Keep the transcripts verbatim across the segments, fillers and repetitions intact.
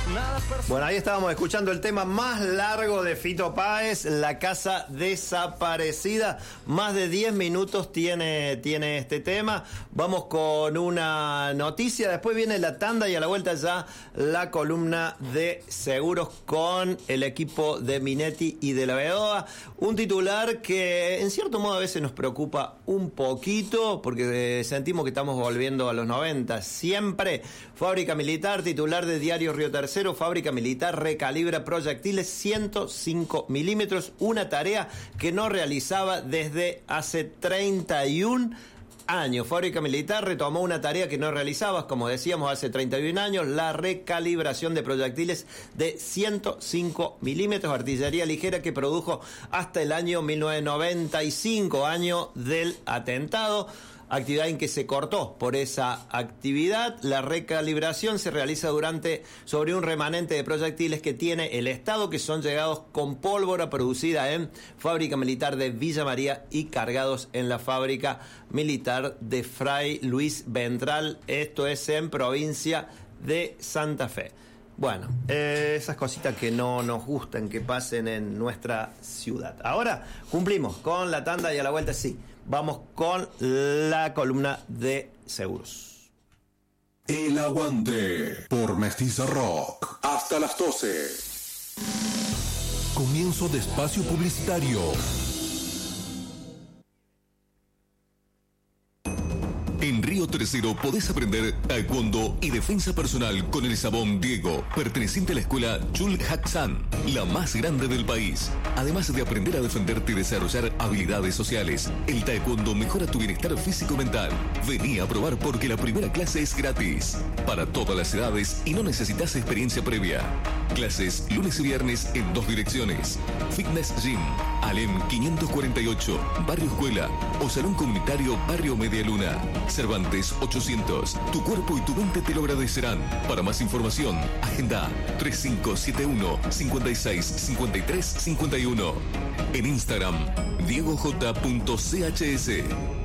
Bueno, ahí estábamos escuchando el tema más largo de Fito Páez, La Casa Desaparecida. Más de diez minutos tiene, tiene este tema. Vamos con una noticia, después viene la tanda y a la vuelta ya la columna de seguros con el equipo de Minetti y de la Bedoya. Un titular que en cierto modo a veces nos preocupa un poquito porque sentimos que estamos volviendo a los noventa. Siempre Fábrica Militar, titular de Diario Río Tercero, Fábrica Militar recalibra proyectiles ciento cinco milímetros, una tarea que no realizaba desde hace treinta y un años. Fábrica Militar retomó una tarea que no realizaba, como decíamos, hace treinta y un años, la recalibración de proyectiles de ciento cinco milímetros, artillería ligera que produjo hasta el año mil novecientos noventa y cinco, año del atentado. Actividad en que se cortó por esa actividad. La recalibración se realiza durante sobre un remanente de proyectiles que tiene el Estado, que son llegados con pólvora producida en Fábrica Militar de Villa María y cargados en la Fábrica Militar de Fray Luis Ventral. Esto es en provincia de Santa Fe. Bueno, eh, esas cositas que no nos gustan que pasen en nuestra ciudad. Ahora cumplimos con la tanda y a la vuelta sí. Vamos con la columna de seguros. El Aguante por Mestiza Rock. Hasta las doce. Comienzo de espacio publicitario. En Río Tercero podés aprender taekwondo y defensa personal con el Sabón Diego, perteneciente a la escuela Chul Hatsan, la más grande del país. Además de aprender a defenderte y desarrollar habilidades sociales, el taekwondo mejora tu bienestar físico-mental. Vení a probar porque la primera clase es gratis. Para todas las edades y no necesitas experiencia previa. Clases lunes y viernes en dos direcciones. Fitness Gym, Alem quinientos cuarenta y ocho, Barrio Escuela o Salón Comunitario Barrio Media Luna. Cervantes ochocientos. Tu cuerpo y tu mente te lo agradecerán. Para más información, agenda tres cinco siete uno, cinco seis, cinco tres cinco uno. En Instagram, diego j punto c h s.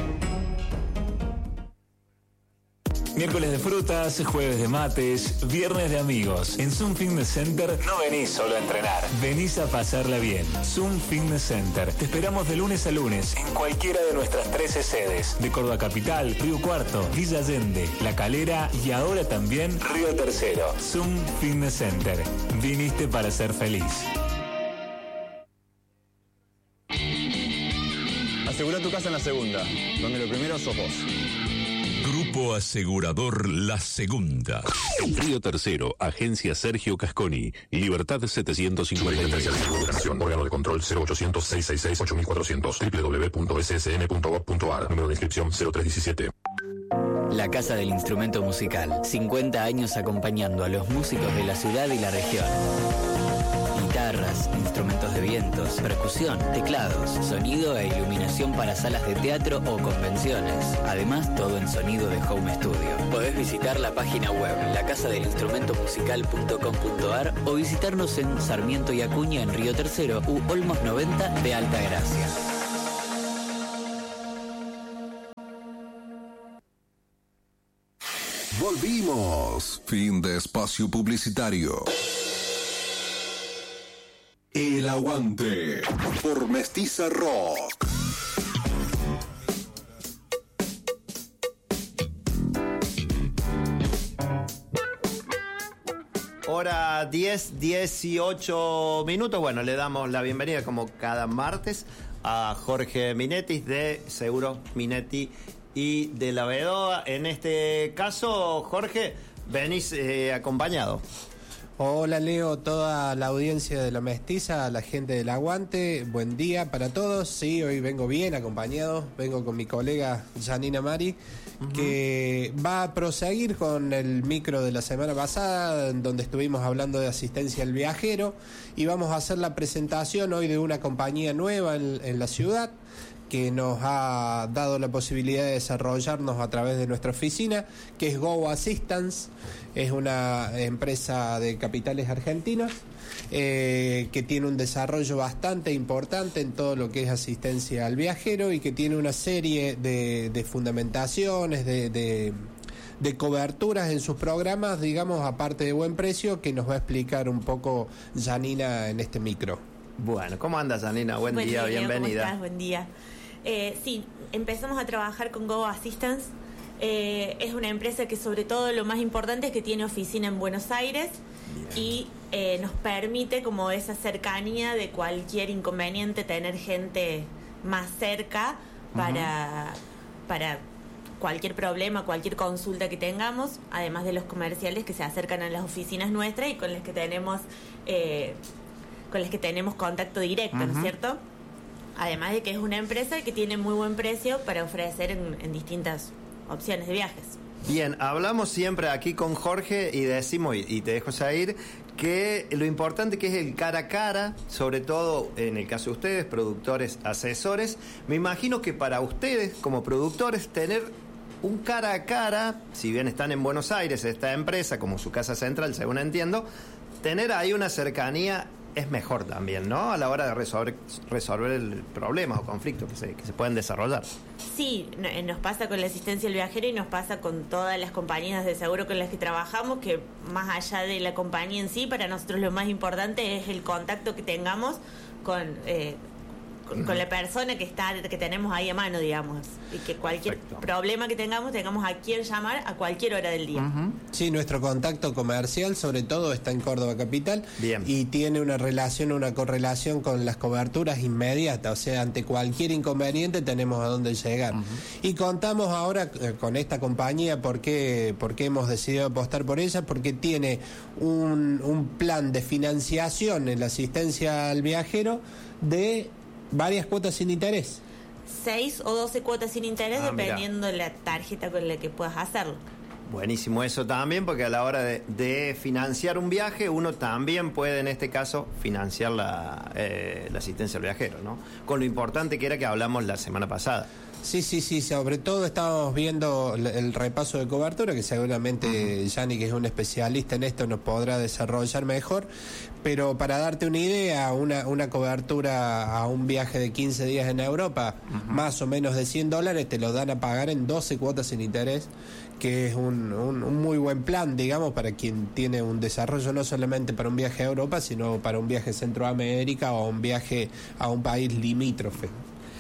Miércoles de frutas, jueves de mates, viernes de amigos. En Zoom Fitness Center no venís solo a entrenar, venís a pasarla bien. Zoom Fitness Center. Te esperamos de lunes a lunes en cualquiera de nuestras trece sedes. De Córdoba Capital, Río Cuarto, Villa Allende, La Calera y ahora también Río Tercero. Zoom Fitness Center. Viniste para ser feliz. Asegura tu casa en La Segunda, donde lo primero sos vos. Grupo Asegurador La Segunda. Río Tercero, Agencia Sergio Casconi, Libertad setecientos cincuenta y tres. Órgano de control cero ochocientos, seiscientos sesenta y seis, ocho mil cuatrocientos. doble u doble u doble u punto s s n punto gov punto a r. Número de inscripción cero tres diecisiete. La Casa del Instrumento Musical. cincuenta años acompañando a los músicos de la ciudad y la región. Guitarras, instrumentos de vientos, percusión, teclados, sonido e iluminación para salas de teatro o convenciones. Además, todo en sonido de home studio. Podés visitar la página web la casa del instrumento musical punto com punto a r o visitarnos en Sarmiento y Acuña en Río Tercero u Olmos noventa de Altagracia. Volvimos. Fin de espacio publicitario. El Aguante por Mestiza Rock. Hora diez, dieciocho minutos. Bueno, le damos la bienvenida como cada martes a Jorge Minetti de Seguros Minetti y de la Bedoya. En este caso, Jorge, venís eh, acompañado. Hola Leo, toda la audiencia de La Mestiza, la gente del Aguante, buen día para todos. Sí, hoy vengo bien acompañado, vengo con mi colega Janina Mari, uh-huh. que va a proseguir con el micro de la semana pasada, donde estuvimos hablando de asistencia al viajero, y vamos a hacer la presentación hoy de una compañía nueva en, en la ciudad, que nos ha dado la posibilidad de desarrollarnos a través de nuestra oficina, que es Go Assistance. Es una empresa de capitales argentinos eh, que tiene un desarrollo bastante importante en todo lo que es asistencia al viajero y que tiene una serie de, de fundamentaciones, de, de, de coberturas en sus programas, digamos, aparte de buen precio, que nos va a explicar un poco Janina en este micro. Bueno, ¿cómo andas, Janina? Buen, Buen día, día, bienvenida. ¿Cómo estás? Buen día. Eh, sí, empezamos a trabajar con Go Assistance. Eh, es una empresa que sobre todo lo más importante es que tiene oficina en Buenos Aires. Bien. Y eh, nos permite como esa cercanía de cualquier inconveniente, tener gente más cerca para, uh-huh. para cualquier problema, cualquier consulta que tengamos, además de los comerciales que se acercan a las oficinas nuestras y con las que tenemos... Eh, con las que tenemos contacto directo, uh-huh. ¿no es cierto? Además de que es una empresa que tiene muy buen precio para ofrecer en, en distintas opciones de viajes. Bien, hablamos siempre aquí con Jorge y decimos, y, y te dejo salir, que lo importante que es el cara a cara, sobre todo en el caso de ustedes, productores, asesores. Me imagino que para ustedes, como productores, tener un cara a cara, si bien están en Buenos Aires, esta empresa, como su casa central, según entiendo, tener ahí una cercanía es mejor también, ¿no? A la hora de resolver, resolver el problema o conflicto que se, que se pueden desarrollar. Sí, nos pasa con la asistencia al viajero y nos pasa con todas las compañías de seguro con las que trabajamos, que más allá de la compañía en sí, para nosotros lo más importante es el contacto que tengamos con... Eh, Con, con la persona que está que tenemos ahí a mano, digamos, y que cualquier Perfecto. problema que tengamos tengamos a quien llamar a cualquier hora del día. Uh-huh. Sí, nuestro contacto comercial sobre todo está en Córdoba capital. Bien. Y tiene una relación, una correlación con las coberturas inmediatas, o sea, ante cualquier inconveniente tenemos a dónde llegar. Uh-huh. Y contamos ahora eh, con esta compañía, ¿por qué, por qué hemos decidido apostar por ella? Porque tiene un, un plan de financiación en la asistencia al viajero de varias cuotas sin interés. Seis o doce cuotas sin interés, ah, dependiendo de la tarjeta con la que puedas hacerlo. Buenísimo eso también, porque a la hora de, de financiar un viaje, uno también puede, en este caso, financiar la, eh, la asistencia al viajero, ¿no? Con lo importante que era que hablamos la semana pasada. Sí, sí, sí, sobre todo estábamos viendo el repaso de cobertura, que seguramente Yanni, que es un especialista en esto, nos podrá desarrollar mejor, pero para darte una idea, una, una cobertura a un viaje de quince días en Europa, uh-huh. más o menos de cien dólares, te lo dan a pagar en doce cuotas sin interés, que es un, un, un muy buen plan, digamos, para quien tiene un desarrollo no solamente para un viaje a Europa, sino para un viaje a Centroamérica o un viaje a un país limítrofe.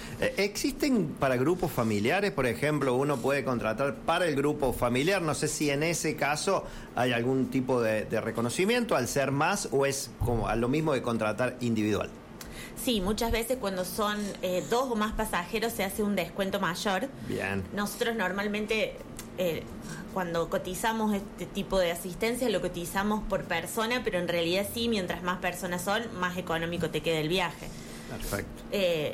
¿Existen para grupos familiares, por ejemplo, uno puede contratar para el grupo familiar? No sé si en ese caso hay algún tipo de, de reconocimiento al ser más o es como a lo mismo de contratar individual. Sí, muchas veces cuando son eh, dos o más pasajeros se hace un descuento mayor. Bien. Nosotros normalmente eh, cuando cotizamos este tipo de asistencia lo cotizamos por persona, pero en realidad sí, mientras más personas son, más económico te queda el viaje. Perfecto. Eh,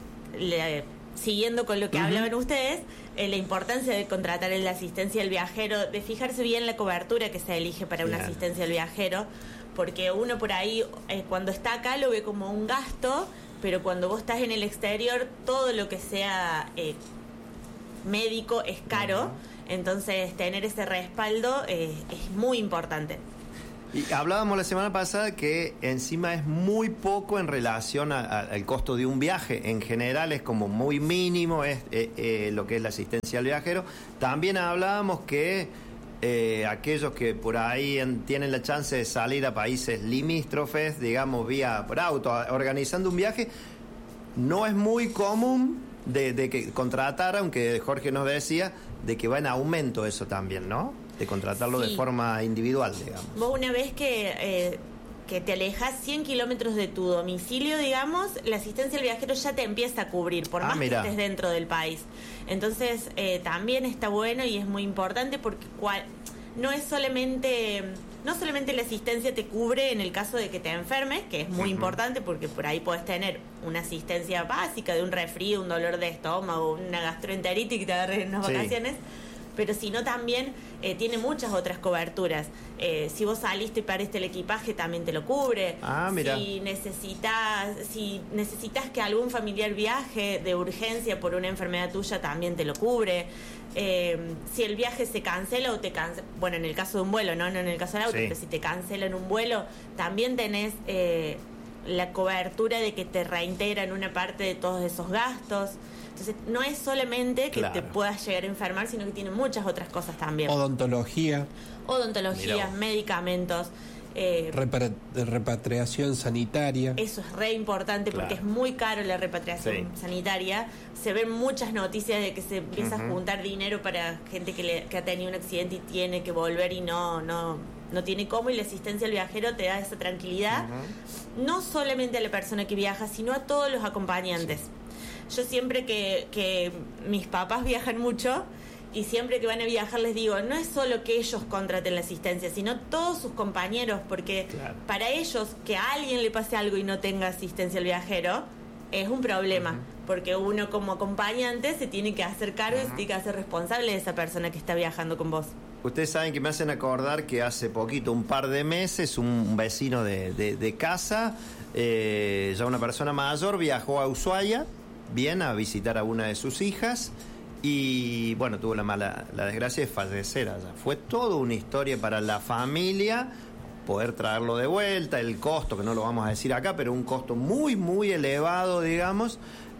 Le, siguiendo con lo que uh-huh. hablaban ustedes, eh, la importancia de contratar la asistencia al viajero, de fijarse bien la cobertura que se elige para una yeah. asistencia al viajero, porque uno por ahí eh, cuando está acá lo ve como un gasto, pero cuando vos estás en el exterior todo lo que sea eh, médico es caro, uh-huh. entonces tener ese respaldo eh, es muy importante. Y hablábamos la semana pasada que encima es muy poco en relación a, a, al costo de un viaje. En general es como muy mínimo es eh, eh, lo que es la asistencia al viajero. También hablábamos que eh, aquellos que por ahí en, tienen la chance de salir a países limítrofes, digamos vía por auto, organizando un viaje, no es muy común de, de que contratar, aunque Jorge nos decía, de que va en aumento eso también, ¿no? De contratarlo sí. de forma individual, digamos. Vos una vez que, eh, que te alejas cien kilómetros de tu domicilio, digamos, la asistencia al viajero ya te empieza a cubrir, por ah, más mira. que estés dentro del país. Entonces, eh, también está bueno y es muy importante porque cual, no es solamente... No solamente la asistencia te cubre en el caso de que te enfermes, que es muy uh-huh. importante porque por ahí podés tener una asistencia básica de un resfrío, un dolor de estómago, una gastroenteritis que te agarres en unas sí. vacaciones, pero si no también eh, tiene muchas otras coberturas. Eh, si vos saliste y perdiste el equipaje también te lo cubre. Ah, mira. Si necesitas, si necesitas que algún familiar viaje de urgencia por una enfermedad tuya también te lo cubre. Eh, si el viaje se cancela o te cancela, bueno, en el caso de un vuelo, no, no en el caso del auto, sí. pero si te cancelan un vuelo, también tenés eh, la cobertura de que te reintegran una parte de todos esos gastos. Entonces, no es solamente que Claro. te puedas llegar a enfermar, sino que tiene muchas otras cosas también. Odontología, Odontologías, medicamentos. Eh, repar- repatriación sanitaria. Eso es re importante porque Claro. es muy caro la repatriación Sí. sanitaria. Se ven muchas noticias de que se empieza a juntar dinero para gente que, le, que ha tenido un accidente y tiene que volver y no, no, no tiene cómo, y la asistencia al viajero te da esa tranquilidad, no solamente a la persona que viaja, sino a todos los acompañantes. Yo siempre que, que mis papás viajan mucho, y siempre que van a viajar les digo, no es solo que ellos contraten la asistencia, sino todos sus compañeros, porque Claro. para ellos que a alguien le pase algo y no tenga asistencia al viajero es un problema, uh-huh. porque uno como acompañante se tiene que hacer cargo uh-huh. y se tiene que hacer responsable de esa persona que está viajando con vos. Ustedes saben que me hacen acordar que hace poquito, un par de meses, un vecino de, de, de casa, eh, ya una persona mayor, viajó a Ushuaia, bien, a visitar a una de sus hijas. Y bueno, tuvo la mala la desgracia de fallecer allá. Fue toda una historia para la familia poder traerlo de vuelta, el costo, que no lo vamos a decir acá, pero un costo muy, muy elevado, digamos.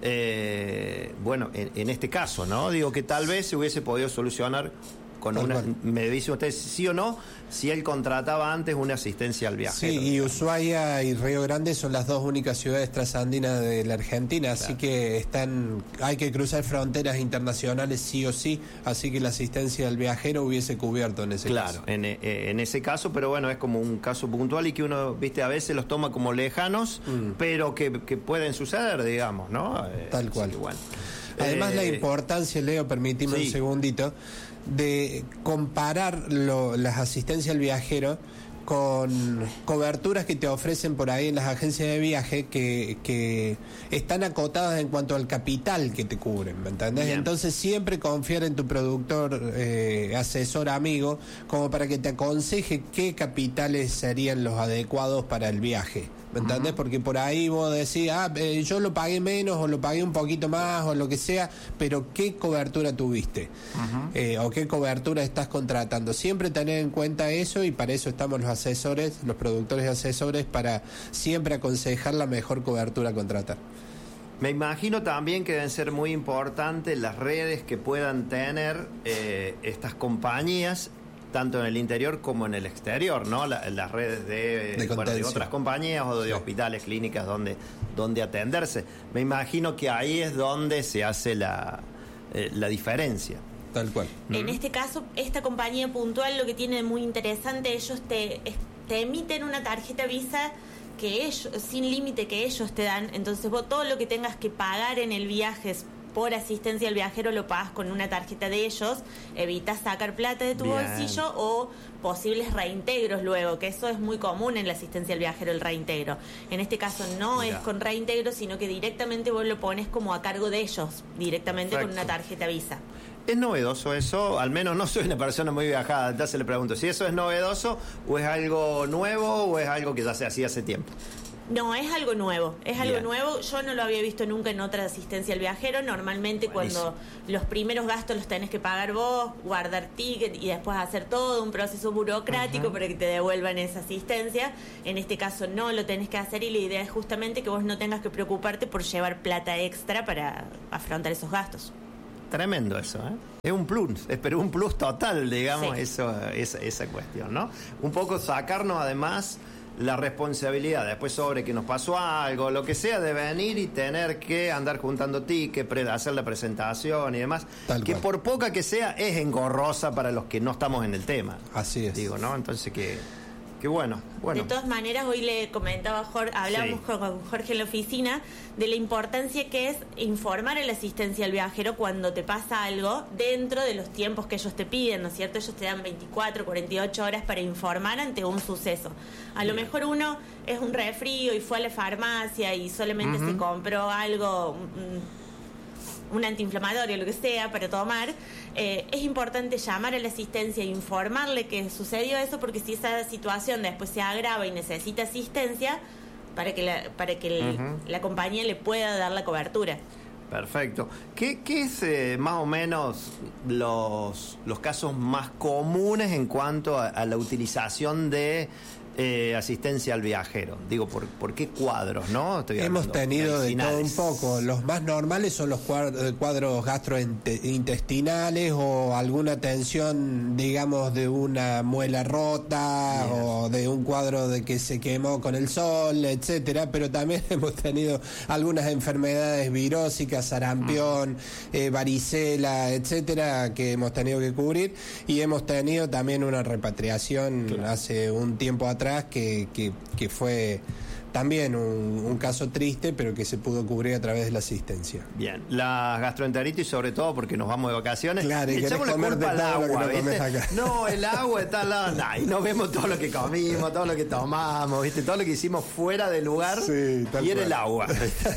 Eh, bueno, en, en este caso, ¿no? Digo que tal vez se hubiese podido solucionar con Tal una... cual. Me dicen ustedes sí o no, si él contrataba antes una asistencia al viajero. Sí, y digamos. Ushuaia y Río Grande son las dos únicas ciudades trasandinas de la Argentina, así Claro. que están, hay que cruzar fronteras internacionales sí o sí, así que la asistencia al viajero hubiese cubierto en ese Claro, caso. en, eh, en ese caso, pero bueno, es como un caso puntual y que uno, viste, a veces los toma como lejanos, Mm. pero que, que pueden suceder, digamos, ¿no? Eh, Tal así cual. que bueno. Además, Eh, la importancia, Leo, permitime sí. un segundito, de comparar lo- las asistencias al viajero con coberturas que te ofrecen por ahí en las agencias de viaje que, que están acotadas en cuanto al capital que te cubren, ¿me entendés? Bien. Entonces siempre confiar en tu productor, eh, asesor, amigo, como para que te aconseje qué capitales serían los adecuados para el viaje. ¿Me entendés? Porque por ahí vos decís, ah, eh, yo lo pagué menos o lo pagué un poquito más o lo que sea, pero ¿qué cobertura tuviste? Eh, o qué cobertura estás contratando. Siempre tener en cuenta eso, y para eso estamos los asesores, los productores y asesores, para siempre aconsejar la mejor cobertura a contratar. Me imagino también que deben ser muy importantes las redes que puedan tener eh, estas compañías, tanto en el interior como en el exterior, ¿no? La- las redes de, De bueno, de contención. otras compañías o de Sí. hospitales, clínicas donde, donde atenderse. Me imagino que ahí es donde se hace la, eh, la diferencia. Tal cual. En este caso, esta compañía puntual lo que tiene de muy interesante, ellos te, es- te emiten una tarjeta Visa que ellos, sin límite que ellos te dan, entonces vos todo lo que tengas que pagar en el viaje por asistencia al viajero lo pagas con una tarjeta de ellos, evitas sacar plata de tu Bien. bolsillo o posibles reintegros luego, que eso es muy común en la asistencia al viajero, el reintegro. En este caso no Mirá. es con reintegro, sino que directamente vos lo pones como a cargo de ellos, directamente con Perfecto. una tarjeta Visa. ¿Es novedoso eso? Al menos no soy una persona muy viajada, entonces le pregunto, ¿si eso es novedoso o es algo nuevo o es algo que ya se hacía hace tiempo? No, es algo nuevo, es algo Bien. nuevo. Yo no lo había visto nunca en otra asistencia al viajero. Normalmente Buenísimo. cuando los primeros gastos los tenés que pagar vos, guardar ticket y después hacer todo un proceso burocrático para que te devuelvan esa asistencia. En este caso no lo tenés que hacer y la idea es justamente que vos no tengas que preocuparte por llevar plata extra para afrontar esos gastos. Tremendo eso, ¿eh? Es un plus, es, pero un plus total, digamos, Sí. eso, esa, esa cuestión, ¿no? Un poco sacarnos además la responsabilidad después sobre que nos pasó algo, lo que sea, de venir y tener que andar juntando tickets, pre- hacer la presentación y demás, Tal que cual. por poca que sea es engorrosa para los que no estamos en el tema. Así es. Digo, ¿no? Entonces que, que bueno, bueno. De todas maneras, hoy le comentaba a Jorge, hablábamos Sí. con con Jorge en la oficina de la importancia que es informar a la asistencia al viajero cuando te pasa algo dentro de los tiempos que ellos te piden, ¿no es cierto? Ellos te dan veinticuatro, cuarenta y ocho horas para informar ante un suceso. A lo mejor uno es un resfrío y fue a la farmacia y solamente se compró algo, un, un antiinflamatorio, lo que sea, para tomar. Eh, es importante llamar a la asistencia e informarle que sucedió eso, porque si esa situación después se agrava y necesita asistencia, para que la, para que el- la compañía le pueda dar la cobertura. Perfecto. ¿Qué, qué es eh, más o menos los, los casos más comunes en cuanto a, a la utilización de eh, asistencia al viajero? Digo, ¿por, por qué cuadros, no? Estoy Hemos tenido de todo un medicinales. poco. Los más normales son los cuadros, cuadros gastrointestinales o alguna tensión, digamos, de una muela rota. Bien. O de un cuadro de que se quemó con el sol, etcétera. Pero también hemos tenido algunas enfermedades virósicas, sarampión, mm. eh, varicela, etcétera, que hemos tenido que cubrir. Y hemos tenido también una repatriación claro. hace un tiempo atrás que, que, que fue también un, un caso triste, pero que se pudo cubrir a través de la asistencia. Bien, la gastroenteritis sobre todo porque nos vamos de vacaciones. Claro, y echamos la culpa al agua, ¿viste? Acá. No, el agua está al lado, nah, y no vemos todo lo que comimos, todo lo que tomamos, ¿viste? Todo lo que hicimos fuera del lugar, sí, y era el agua.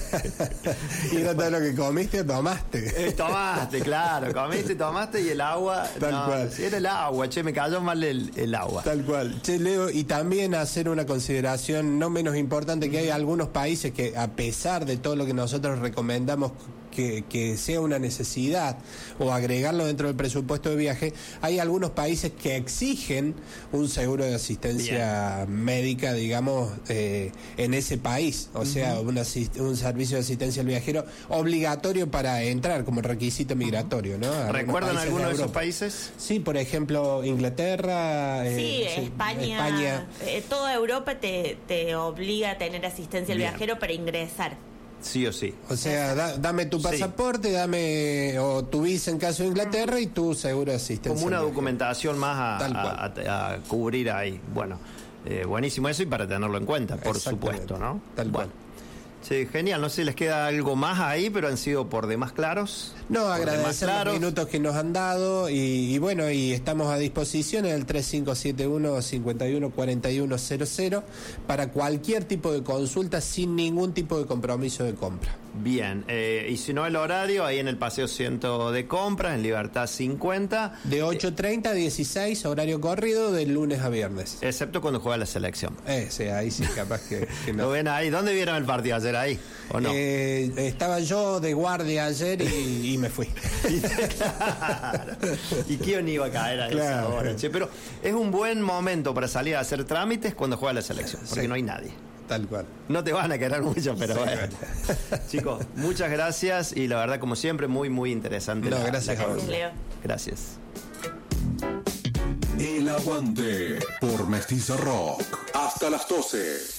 Y no todo lo que comiste o tomaste. Eh, tomaste, claro, comiste, tomaste y el agua. Tal no, cual. Era el agua, che, me cayó mal el, el agua. Tal cual. Che, Leo, y también hacer una consideración no menos importante, que hay algunos países que, a pesar de todo lo que nosotros recomendamos que, que sea una necesidad o agregarlo dentro del presupuesto de viaje, hay algunos países que exigen un seguro de asistencia Bien. médica, digamos, eh, en ese país, o uh-huh. sea, una, un servicio de asistencia al viajero obligatorio para entrar como requisito migratorio, ¿no? Algunos ¿Recuerdan alguno de, de esos países? Sí, por ejemplo, Inglaterra, sí, eh, sí España, España. Eh, toda Europa te, te obliga a tener asistencia al viajero para ingresar. Sí o sí. O sea, da, dame tu pasaporte, sí. dame o tu visa en caso de Inglaterra y tu seguro de asistencia. Como una documentación más a, a, a, a cubrir ahí. Bueno, eh, buenísimo eso y para tenerlo en cuenta, por supuesto, ¿no? Tal bueno. cual. Sí, genial. No sé si les queda algo más ahí, pero han sido por demás claros. No, agradecer los minutos que nos han dado y, y bueno, y estamos a disposición en el tres cinco siete uno, cinco uno cuatro uno cero cero para cualquier tipo de consulta sin ningún tipo de compromiso de compra. Bien, eh, y si no el horario, ahí en el Paseo Ciento de Compras, en Libertad cincuenta. De ocho treinta a dieciséis, horario corrido, de lunes a viernes. Excepto cuando juega la selección. Eh, sí, ahí sí, capaz que, que no. ¿Lo ven ahí? ¿Dónde vieron el partido ayer ahí? ¿O no? Eh, estaba yo de guardia ayer y, y me fui. Claro. ¿Y quién iba a caer a claro. esa hora? Che, pero es un buen momento para salir a hacer trámites cuando juega la selección, porque sí. no hay nadie. Tal cual. No te van a querer mucho, pero sí, bueno. Chicos, muchas gracias y la verdad, como siempre, muy, muy interesante. No, la, gracias la a vos. Gracias. El Aguante por Mestiza Rock. Hasta las doce.